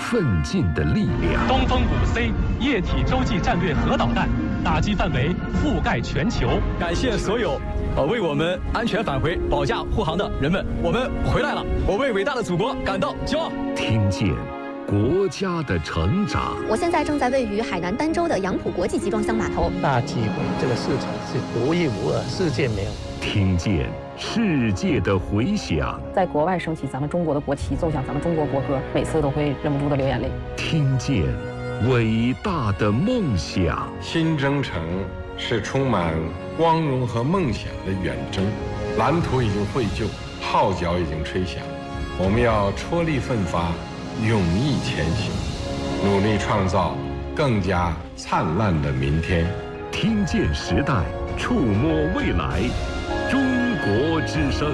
奋进的力量。 东风5C 液体洲际战略核导弹，打击范围覆盖全球。 感谢所有为我们安全返回、保驾护航的人们，我们回来了！我为伟大的祖国感到骄傲。 听见国家的成长。 我现在正在位于海南儋州的杨浦国际集装箱码头。 大机会，这个市场是独一无二，世界没有。 听见世界的回响。 在国外升起咱们中国的国旗，奏响咱们中国国歌，每次都会忍不住的流眼泪。 听见伟大的梦想。 新征程是充满光荣和梦想的远征，蓝图已经绘就，号角已经吹响，我们要踔厉奋发，勇毅前行，努力创造更加灿烂的明天。 听见时代，触摸未来，中国之声。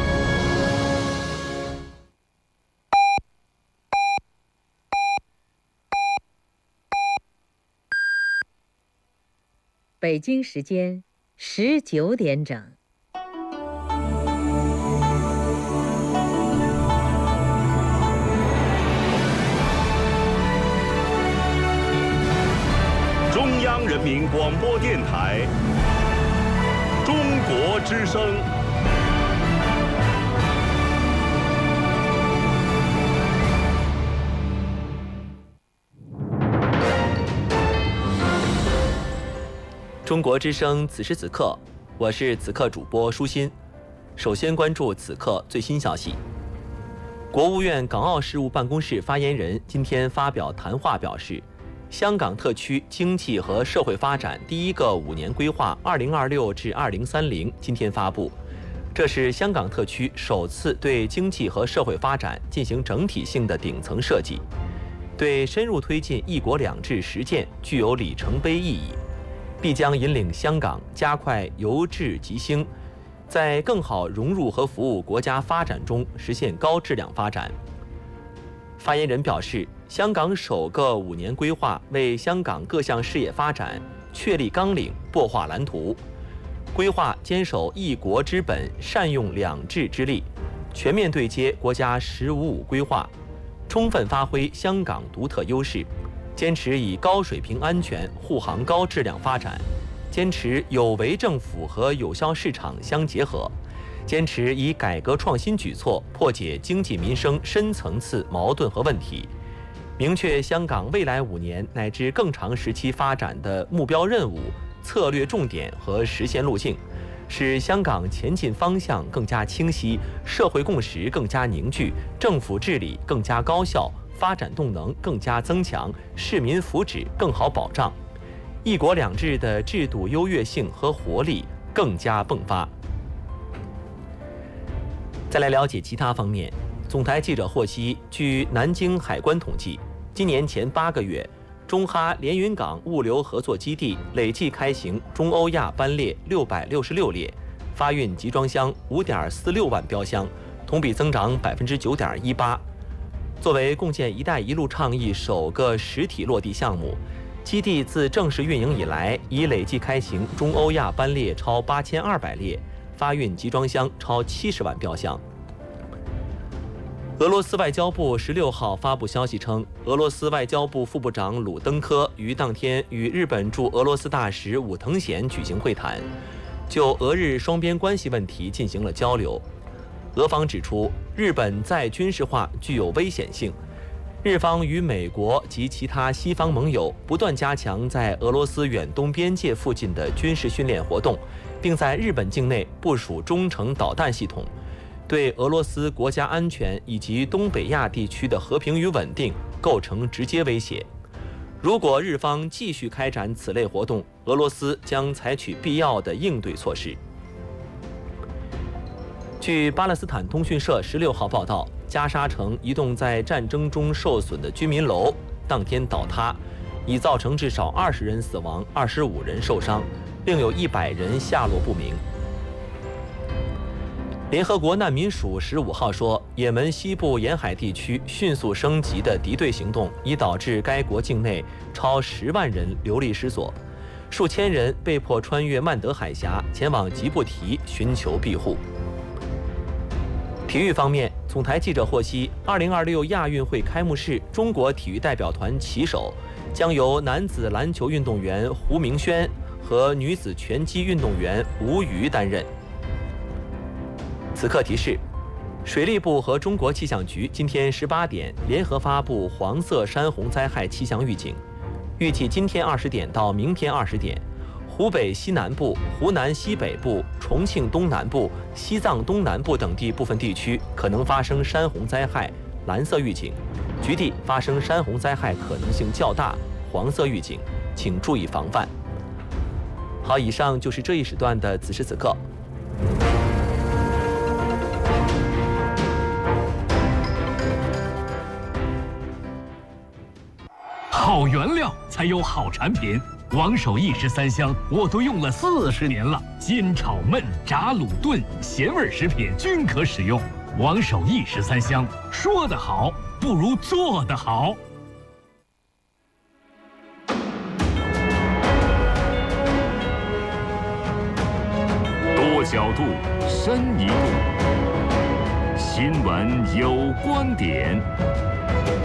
北京时间19点整。 中央人民广播电台中国之声。 中国之声，此时此刻，我是此刻主播舒心。首先关注此刻最新消息。国务院港澳事务办公室发言人今天发表谈话表示，香港特区经济和社会发展第一个5年规划2026至2030今天发布，这是香港特区首次对经济和社会发展进行整体性的顶层设计，对深入推进一国两制实践具有里程碑意义，必将引领香港加快由治及兴，在更好融入和服务国家发展中实现高质量发展。发言人表示，香港首个5年规划为香港各项事业发展确立纲领、擘画蓝图，规划坚守一国之本，善用两制之力，全面对接国家“15+5”规划，充分发挥香港独特优势，坚持以高水平安全护航高质量发展，坚持有为政府和有效市场相结合，坚持以改革创新举措破解经济民生深层次矛盾和问题，明确香港未来5年乃至更长时期发展的目标任务、策略重点和实现路径，使香港前进方向更加清晰，社会共识更加凝聚，政府治理更加高效，发展动能更加增强，市民福祉更好保障，一国两制的制度优越性和活力更加迸发。再来了解其他方面，总台记者获悉，据南京海关统计，今年前8个月，中哈连云港物流合作基地累计开行中欧亚班列666列，发运集装箱5.46万标箱，同比增长9.18%。作为共建“一带一路”倡议首个实体落地项目，基地自正式运营以来，已累计开行中欧亚班列超8200列，发运集装箱超70万标箱。俄罗斯外交部16号发布消息称，俄罗斯外交部副部长鲁登科于当天与日本驻俄罗斯大使武藤贤举行会谈，就俄日双边关系问题进行了交流。俄方指出，日本再军事化具有危险性，日方与美国及其他西方盟友不断加强在俄罗斯远东边界附近的军事训练活动，并在日本境内部署中程导弹系统，对俄罗斯国家安全以及东北亚地区的和平与稳定构成直接威胁。如果日方继续开展此类活动，俄罗斯将采取必要的应对措施。据巴勒斯坦通讯社16号报道，加沙城一栋在战争中受损的居民楼当天倒塌，已造成至少20人死亡，25人受伤，另有100人下落不明。联合国难民署15号说，也门西部沿海地区迅速升级的敌对行动已导致该国境内超10万人流离失所，数千人被迫穿越曼德海峡前往吉布提寻求庇护。体育方面， 总台记者获悉，2026亚运会开幕式，中国体育代表团旗手将由男子篮球运动员胡明轩和女子拳击运动员吴瑜担任。此刻提示：水利部和中国气象局今天18点联合发布黄色山洪灾害气象预警，预计今天20点到明天20点，湖北西南部、湖南西北部、重庆东南部、西藏东南部等地部分地区可能发生山洪灾害，蓝色预警；局地发生山洪灾害可能性较大，黄色预警，请注意防范。好，以上就是这一时段的此时此刻。 好原料才有好产品。王守义13香我都用了40年了，煎、炒、焖、炸、卤、炖，咸味食品均可使用。王守义13香，说得好不如做得好。 多角度，深一步。新闻有观点。